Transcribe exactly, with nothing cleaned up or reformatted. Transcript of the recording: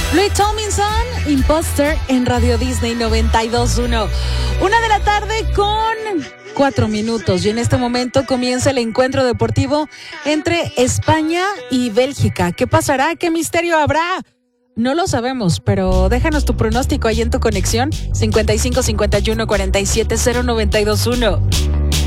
Louis Tomlinson, Imposter en Radio Disney noventa y dos punto uno. Una de la tarde con cuatro minutos y en este momento comienza el encuentro deportivo entre España y Bélgica. ¿Qué pasará? ¿Qué misterio habrá? No lo sabemos, pero déjanos tu pronóstico ahí en tu conexión cincuenta y cinco cincuenta y uno cuarenta y siete cero noventa y dos punto uno.